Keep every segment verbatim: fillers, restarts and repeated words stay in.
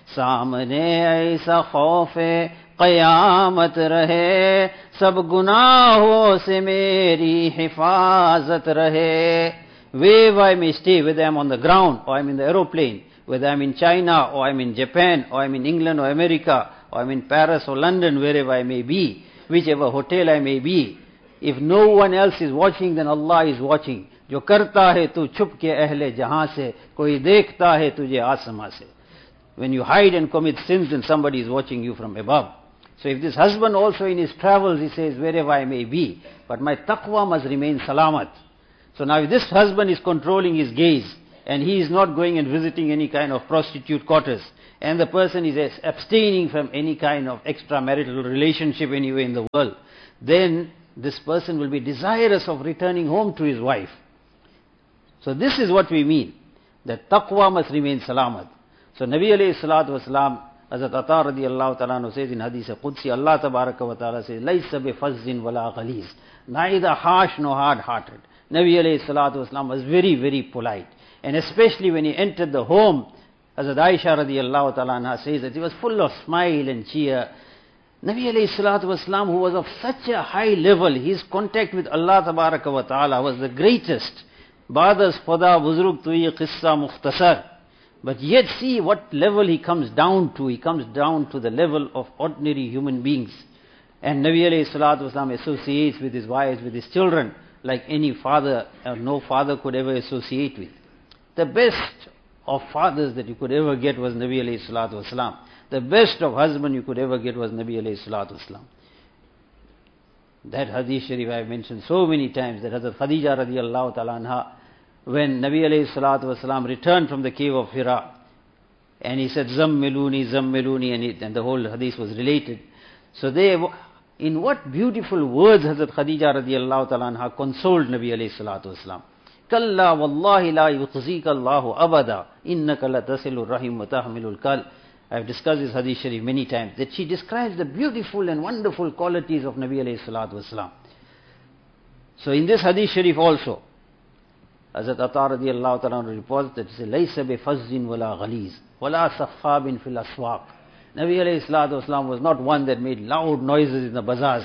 सामने ऐसा खौफे क़यामत रहे, सब गुनाहों से मेरी हिफाजत रहे. Wherever I may stay, whether I am on the ground or I am in the aeroplane, whether I am in China or I am in Japan or I am in England or America or I am in Paris or London, wherever I may be, whichever hotel I may be, if no one else is watching, then Allah is watching. जो करता है तू छुप के अहले जहां से, कोई देखता है तुझे आसमां से. When you hide and commit sins, then somebody is watching you from above. So if this husband also in his travels, he says, wherever I may be, but my taqwa must remain salamat. So now if this husband is controlling his gaze, and he is not going and visiting any kind of prostitute quarters, and the person is abstaining from any kind of extramarital relationship anywhere in the world, then this person will be desirous of returning home to his wife. So this is what we mean, that taqwa must remain salamat. So Nabi alayhi salatu wasalam, Hazrat Ata radiyallahu ta'ala says in Hadith Qudsi, Allah tabaraka wa ta'ala says, Laysa bifazzin wala ghaliz, neither harsh nor hard-hearted. Nabi alayhi salatu wasalam was very, very polite. And especially when he entered the home, Hazrat Aisha radiyallahu ta'ala says that he was full of smile and cheer. Nabi alayhi salatu wasalam, who was of such a high level, his contact with Allah tabaraka wa ta'ala was the greatest. Badas fada buzrug tuyi qissa mukhtasar. But yet see what level he comes down to. He comes down to the level of ordinary human beings. And Nabi alayhi salatu wasalam associates with his wives, with his children, like any father or no father could ever associate with. The best of fathers that you could ever get was Nabi alayhi salatu wasalam. The best of husband you could ever get was Nabi alayhi salatu wasalam. That hadith sharif I have mentioned so many times, that Hazrat Khadija radiyallahu ta'ala anha, when Nabi alayhi salatu wasalam returned from the cave of Hira, and he said, Zammiluni, Zammiluni, and, it, and the whole hadith was related. So they, in what beautiful words Hazrat Khadija radiyallahu ta'ala anha consoled Nabi alayhi salatu wasalam. Kalla wallahi la yukhzika Allahu abada, innaka la tasilu rahim wa tahmilul kal. I have discussed this hadith sharif many times, that she describes the beautiful and wonderful qualities of Nabi alayhi salatu wasalam. So in this hadith sharif also, Hazrat Ata radiyallahu ta'ala reports that it says, Laysa bifazzin wala ghaliz, wala sakhabin fil aswaq. Nabi alayhi salatu wasalam was not one that made loud noises in the bazaars.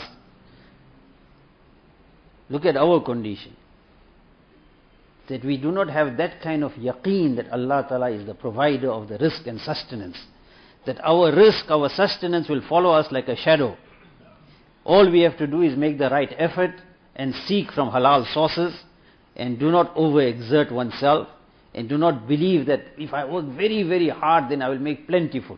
Look at our condition, that we do not have that kind of yaqeen that Allah ta'ala is the provider of the rizq and sustenance. That our rizq, our sustenance will follow us like a shadow. All we have to do is make the right effort and seek from halal sources, and do not overexert oneself, and do not believe that if I work very, very hard, then I will make plentiful.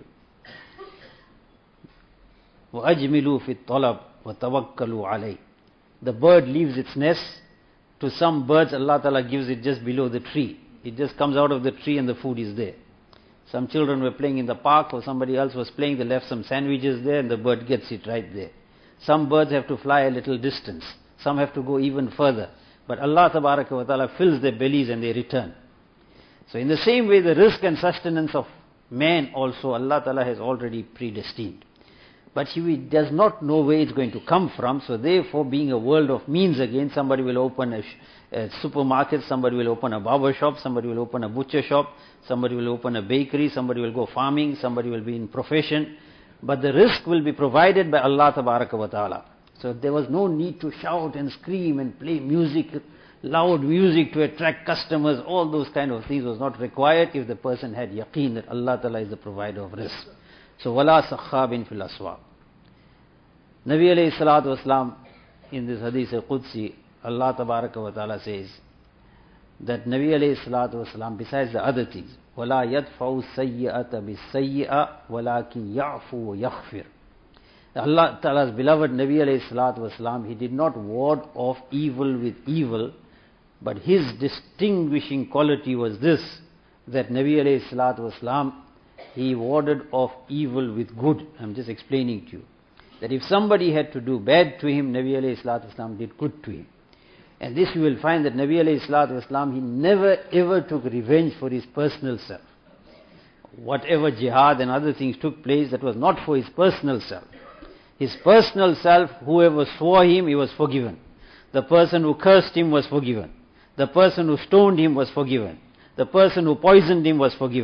وَأَجْمِلُوا فِي الطَّلَبِ وَتَوَكَّلُوا عَلَيْهِ. The bird leaves its nest. To some birds, Allah Ta'ala gives it just below the tree. It just comes out of the tree and the food is there. Some children were playing in the park, or somebody else was playing, they left some sandwiches there and the bird gets it right there. Some birds have to fly a little distance. Some have to go even further. But Allah Tabaraka wa Ta'ala fills their bellies and they return. So in the same way, the rizq and sustenance of man also, Allah Ta'ala has already predestined. But he does not know where it's going to come from, so therefore, being a world of means again, somebody will open a, a supermarket, somebody will open a barber shop, somebody will open a butcher shop, somebody will open a bakery, somebody will go farming, somebody will be in profession. But the rizq will be provided by Allah Tabaraka wa Ta'ala. So there was no need to shout and scream and play music, loud music to attract customers. All those kind of things was not required if the person had yaqeen that Allah Ta'ala is the provider of rizq. So, wala sakhabin fil aswaq. Nabi alayhi salatu wasalam, in this hadith al-Qudsi, Allah Tabaraka wa Ta'ala says that Nabi alayhi salatu wasalam, besides the other things, wala yadfa'u sayyi'ata bis sayyi'a walakin ya'fu wa yaghfir. Allah Ta'ala's beloved Nabi alayhi salatu wasalam, he did not ward off evil with evil, but his distinguishing quality was this, that Nabi alayhi salatu wasalam, he warded off evil with good. I'm just explaining to you. That if somebody had to do bad to him, Nabi alayhi salatu wasalam did good to him. And this you will find that Nabi alayhi salatu wasalam, he never ever took revenge for his personal self. Whatever jihad and other things took place, that was not for his personal self. His personal self, whoever swore him, he was forgiven. The person who cursed him was forgiven. The person who stoned him was forgiven. The person who poisoned him was forgiven.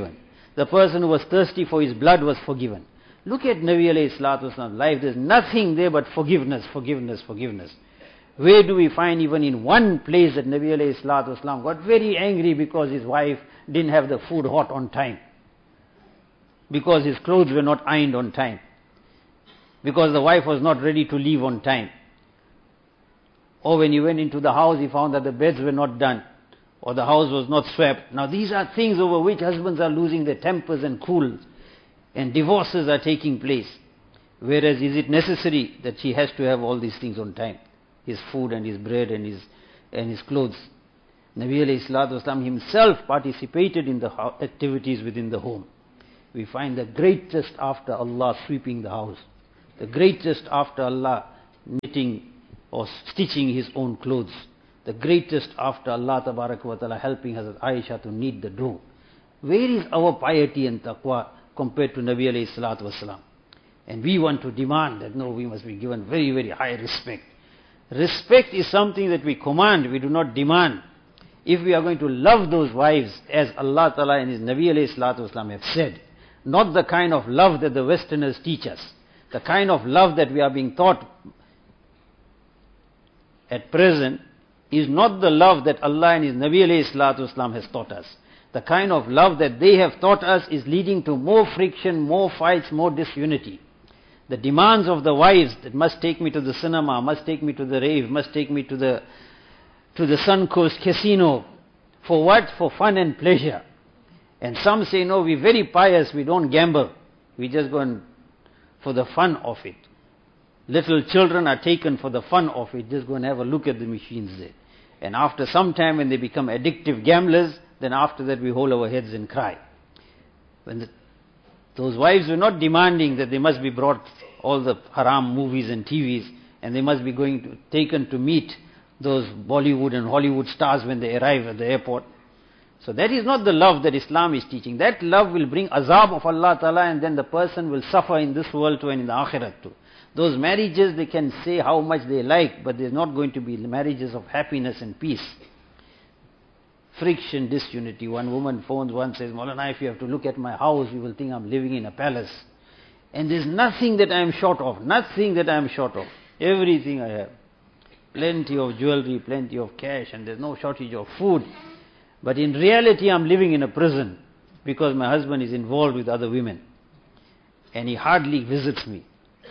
The person who was thirsty for his blood was forgiven. Look at Nabi alayhi salatu wasalam's life. There's nothing there but forgiveness, forgiveness, forgiveness. Where do we find even in one place that Nabi alayhi salatu wasalam got very angry because his wife didn't have the food hot on time, because his clothes were not ironed on time, because the wife was not ready to leave on time, or when he went into the house he found that the beds were not done, or the house was not swept. Now these are things over which husbands are losing their tempers and cool, and divorces are taking place. Whereas is it necessary that she has to have all these things on time? His food and his bread and his and his clothes. Nabi alayhi salatu wasalam himself participated in the activities within the home. We find the greatest after Allah sweeping the house, the greatest after Allah knitting or stitching his own clothes, the greatest after Allah tabarak wa ta'ala helping Hazrat Aisha to knead the dough. Where is our piety and taqwa compared to Nabi alayhi salatu wasalam? And we want to demand that no, we must be given very, very high respect. Respect is something that we command, we do not demand. If we are going to love those wives as Allah Ta'ala and His Nabi alayhi salatu wasalam have said, not the kind of love that the Westerners teach us, the kind of love that we are being taught at present is not the love that Allah and His Nabi alayhi salatu wasalam has taught us. The kind of love that they have taught us is leading to more friction, more fights, more disunity. The demands of the wives that must take me to the cinema, must take me to the rave, must take me to the to the Suncoast Casino. For what? For fun and pleasure. And some say, no, we're very pious, we don't gamble. We just go and for the fun of it. Little children are taken for the fun of it, just go and have a look at the machines there. And after some time when they become addictive gamblers, then after that we hold our heads and cry. When the, those wives were not demanding that they must be brought all the haram movies and T Vs, and they must be going to, taken to meet those Bollywood and Hollywood stars when they arrive at the airport. So that is not the love that Islam is teaching. That love will bring azab of Allah Ta'ala, and then the person will suffer in this world too and in the akhirat too. Those marriages, they can say how much they like, but there's not going to be marriages of happiness and peace. Friction, disunity. One woman phones one, says, Maulana, if you have to look at my house, you will think I'm living in a palace. And there's nothing that I am short of, nothing that I am short of. Everything I have. Plenty of jewelry, plenty of cash, and there's no shortage of food. But in reality, I'm living in a prison because my husband is involved with other women. And he hardly visits me.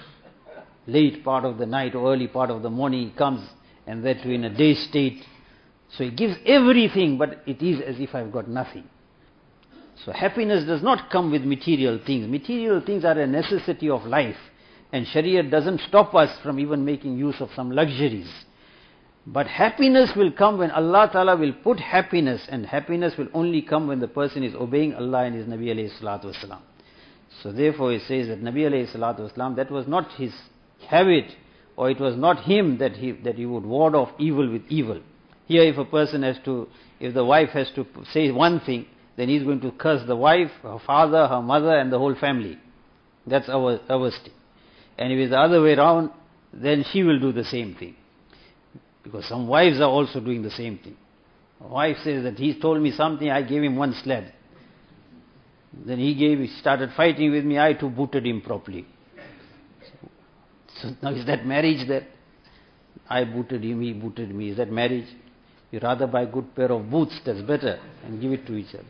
Late part of the night or early part of the morning he comes, and that too in a day state. So he gives everything, but it is as if I've got nothing. So happiness does not come with material things. Material things are a necessity of life. And Sharia doesn't stop us from even making use of some luxuries. But happiness will come when Allah Ta'ala will put happiness, and happiness will only come when the person is obeying Allah and His Nabi alayhi salatu wasalam. So therefore it says that Nabi alayhi salatu wasalam, that was not his habit, or it was not him that he, that he would ward off evil with evil. Here if a person has to, if the wife has to say one thing, then he's going to curse the wife, her father, her mother and the whole family. That's our, our state. And if it's the other way around, then she will do the same thing. Because some wives are also doing the same thing. A wife says that he told me something, I gave him one slap. Then he gave, he started fighting with me, I too booted him properly. So now is that marriage there? I booted him, he booted me. Is that marriage? You rather buy a good pair of boots, that's better, and give it to each other.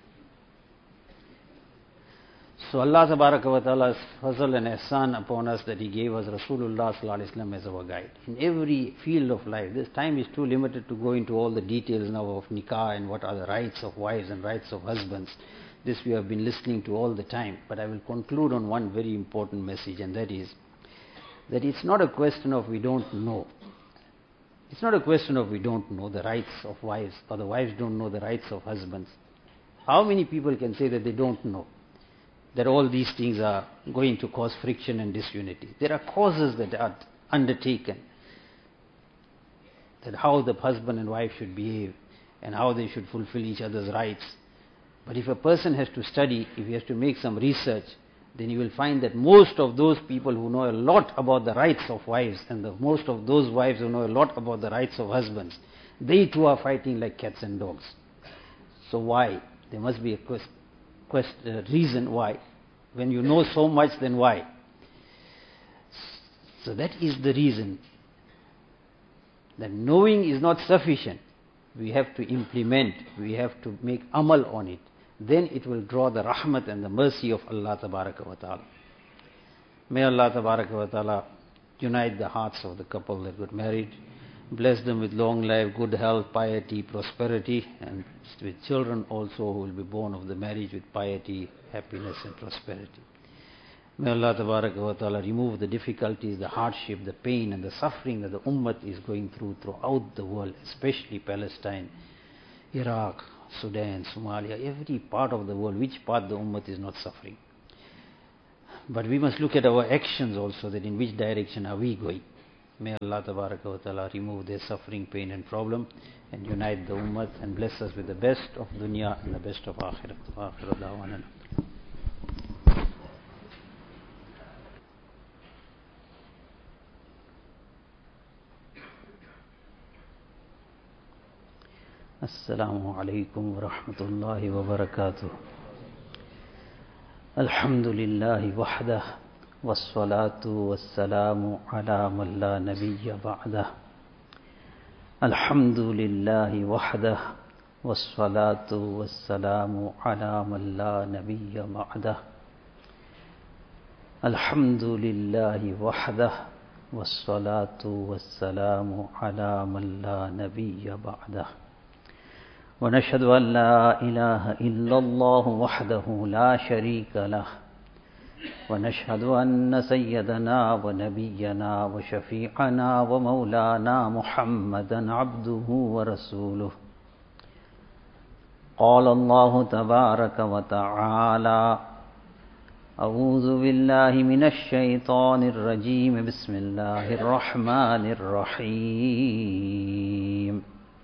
So Allah Tabaraka wa Ta'ala's fazl and ihsan upon us that He gave us Rasulullah Sallallahu Alaihi Wasallam as our guide. In every field of life, this time is too limited to go into all the details now of nikah and what are the rights of wives and rights of husbands. This we have been listening to all the time. But I will conclude on one very important message, and that is that it's not a question of we don't know. It's not a question of we don't know the rights of wives, or the wives don't know the rights of husbands. How many people can say that they don't know that all these things are going to cause friction and disunity? There are causes that are undertaken, that how the husband and wife should behave and how they should fulfill each other's rights. But if a person has to study, if he has to make some research, then you will find that most of those people who know a lot about the rights of wives, and the, most of those wives who know a lot about the rights of husbands, they too are fighting like cats and dogs. So why? There must be a question. question, uh, reason why. When you know so much, then why? So that is the reason. That knowing is not sufficient. We have to implement, we have to make amal on it. Then it will draw the rahmat and the mercy of Allah Tabaraka wa Ta'ala. May Allah Tabaraka wa Ta'ala unite the hearts of the couple that got married, bless them with long life, good health, piety, prosperity, and with children also who will be born of the marriage with piety, happiness and prosperity. May Allah Tabaraka wa Ta'ala remove the difficulties, the hardship, the pain and the suffering that the ummah is going through throughout the world, especially Palestine, Iraq, Sudan, Somalia, every part of the world, which part the ummah is not suffering. But we must look at our actions also, that in which direction are we going. May Allah Tabaraka wa Ta'ala remove their suffering, pain and problem and unite the ummah and bless us with the best of dunya and the best of akhirat. Akhirat da'wana. Assalamu alaikum wa rahmatullahi wa barakatuh. Alhamdulillahi wahdah, wassalatu wassalamu ala man la nabiyya ba'dah. Alhamdulillahi wahdah, wassalatu wassalamu ala man la nabiyya ba'dah. Alhamdulillahi wahdah, wassalatu wassalamu ala man la nabiyya ba'dah. ونشهد أن لا إله إلا الله وحده لا شريك له ونشهد أن سيدنا ونبينا وشفيعنا ومولانا محمدا عبده ورسوله. قال الله تبارك وتعالى: أعوذ بالله من الشيطان الرجيم بسم الله الرحمن الرحيم.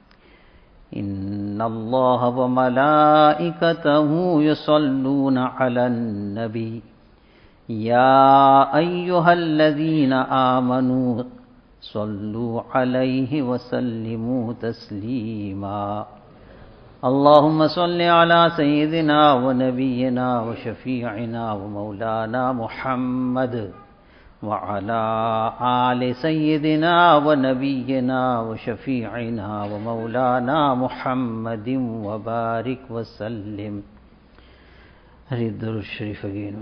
إن الله وملائكته يصلون على النبي يا أيها الذين آمنوا صلوا عليه وسلموا تسليما. اللهم صل على سيدنا ونبينا وشفيعنا ومولانا محمد وعلى آل سيدنا ونبينا وشفيعنا ومولانا محمد وبارك وسلم. Read the Sharif again.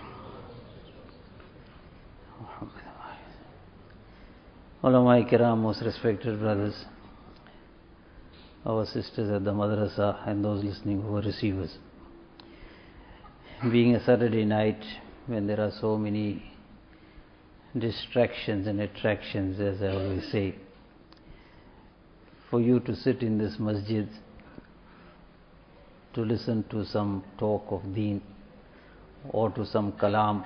Ulama Kiram, most respected brothers, our sisters at the madrasa and those listening who are receivers. Being a Saturday night when there are so many distractions and attractions, as I always say, for you to sit in this masjid to listen to some talk of deen or to some kalam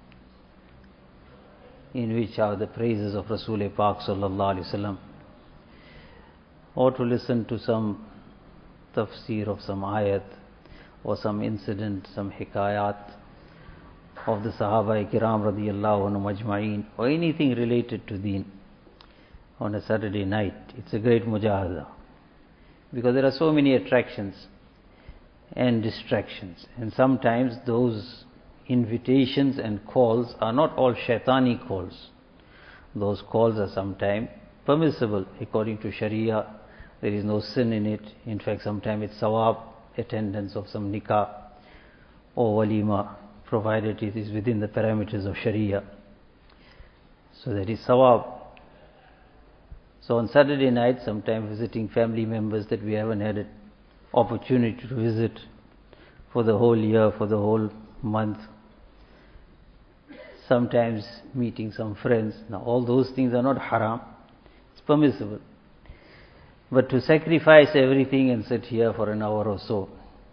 in which are the praises of Rasul Pak sallallahu alaihi wasallam, or to listen to some tafsir of some ayat or some incident, some hikayat of the Sahaba Kiram radiyallahu anhum ajma'een, or anything related to deen on a Saturday night, it's a great mujahada, because there are so many attractions and distractions, and sometimes those invitations and calls are not all shaitani calls. Those calls are sometimes permissible according to Sharia. There is no sin in it. In fact, sometimes it's sawab, attendance of some nikah or walima, provided it is within the parameters of Sharia. So that is sawab. So on Saturday night, sometimes visiting family members that we haven't had an opportunity to visit for the whole year, for the whole month. Sometimes meeting some friends. Now all those things are not haram. It's permissible. But to sacrifice everything and sit here for an hour or so,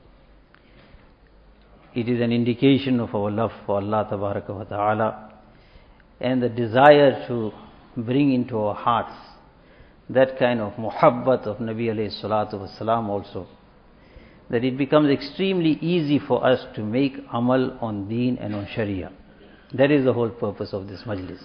it is an indication of our love for Allah Tabaraka wa Ta'ala and the desire to bring into our hearts that kind of muhabbat of Nabi alayhi salatu wasalam also, that it becomes extremely easy for us to make amal on deen and on sharia. That is the whole purpose of this majlis.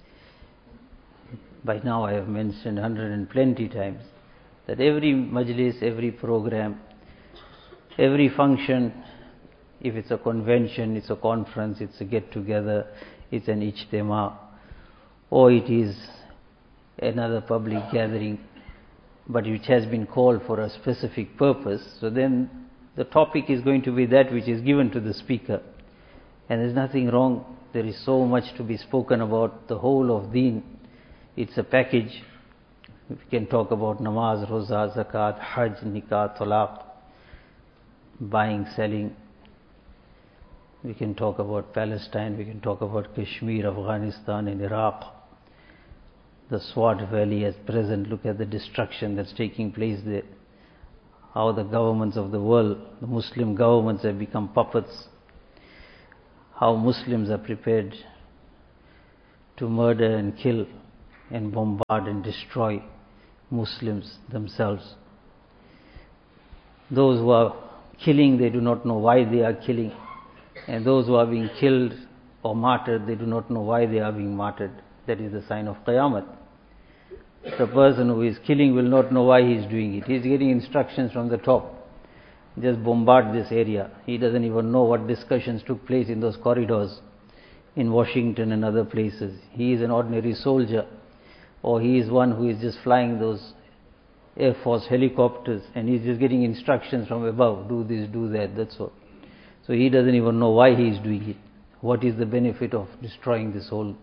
By now I have mentioned hundred and plenty times that every majlis, every program, every function If it's a convention, it's a conference, it's a get-together, it's an ijtema, or it is another public gathering, but which has been called for a specific purpose, so then the topic is going to be that which is given to the speaker. And there's nothing wrong. There is so much to be spoken about. The whole of deen, it's a package. We can talk about namaz, roza, zakat, hajj, nikah, talaq, buying, selling. We can talk about Palestine, we can talk about Kashmir, Afghanistan and Iraq. The Swat Valley at present, look at the destruction that's taking place there. How the governments of the world, the Muslim governments have become puppets. How Muslims are prepared to murder and kill and bombard and destroy Muslims themselves. Those who are killing, they do not know why they are killing. And those who are being killed or martyred, they do not know why they are being martyred. That is the sign of Qiyamah. The person who is killing will not know why he is doing it. He is getting instructions from the top. Just bombard this area. He doesn't even know what discussions took place in those corridors in Washington and other places. He is an ordinary soldier, or he is one who is just flying those Air Force helicopters and he is just getting instructions from above. Do this, do that, that's all. So he doesn't even know why he is doing it. What is the benefit of destroying this whole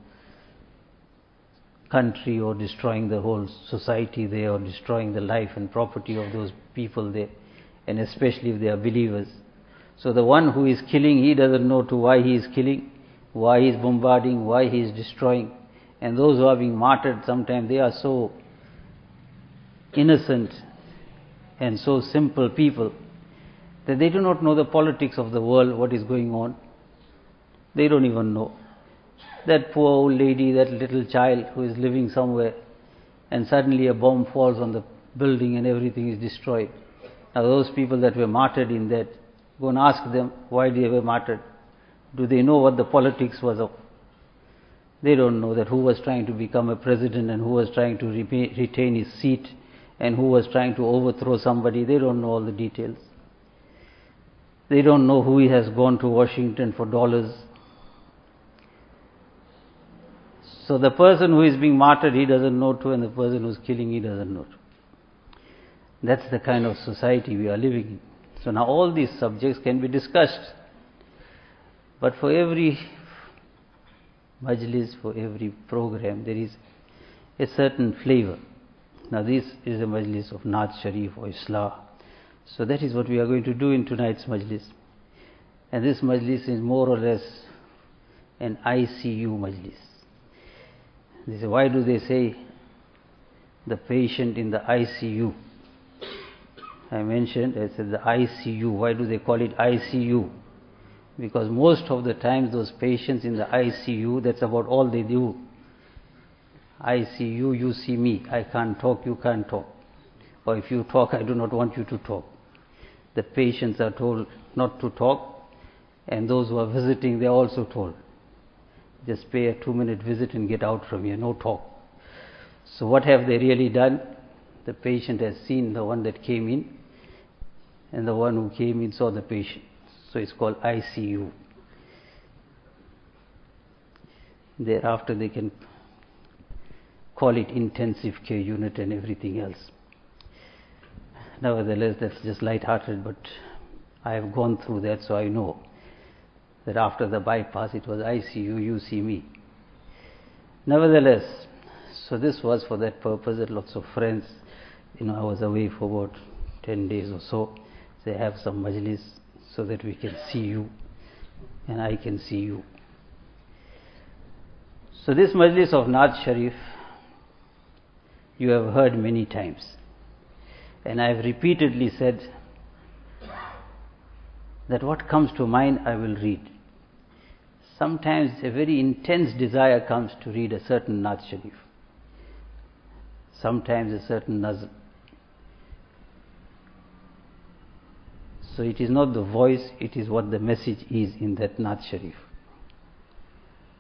country or destroying the whole society there or destroying the life and property of those people there, and especially if they are believers. So the one who is killing, he doesn't know to why he is killing, why he is bombarding, why he is destroying. And those who are being martyred, sometimes they are so innocent and so simple people that they do not know the politics of the world, what is going on. They don't even know. That poor old lady, that little child who is living somewhere, and suddenly a bomb falls on the building and everything is destroyed. Now those people that were martyred in that, go and ask them why they were martyred. Do they know what the politics was of? They don't know that who was trying to become a president and who was trying to re- retain his seat and who was trying to overthrow somebody. They don't know all the details. They don't know who has gone to Washington for dollars. So the person who is being martyred, he doesn't know too, and the person who is killing, he doesn't know too. That's the kind of society we are living in. So now all these subjects can be discussed. But for every majlis, for every program, there is a certain flavor. Now this is a majlis of Naat Sharif or Islah. So that is what we are going to do in tonight's majlis. And this majlis is more or less an I C U majlis. They say, why do they say the patient in the I C U? I mentioned, I said the I C U. Why do they call it I C U? Because most of the times those patients in the I C U, that's about all they do. I see you, you see me. I can't talk, you can't talk. Or if you talk, I do not want you to talk. The patients are told not to talk, and those who are visiting, they are also told, just pay a two-minute visit and get out from here, no talk. So what have they really done? The patient has seen the one that came in, and the one who came in saw the patient. So it's called I C U. Thereafter they can call it intensive care unit and everything else. Nevertheless, that's just light-hearted, but I have gone through that, so I know that after the bypass it was I C U, you see me. Nevertheless, so this was for that purpose, that lots of friends, you know, I was away for about ten days or so. They have some majlis so that we can see you and I can see you. So this majlis of Naat Sharif, you have heard many times. And I have repeatedly said that what comes to mind I will read. Sometimes a very intense desire comes to read a certain Naat Sharif. Sometimes a certain nazm. So it is not the voice, it is what the message is in that Naat Sharif.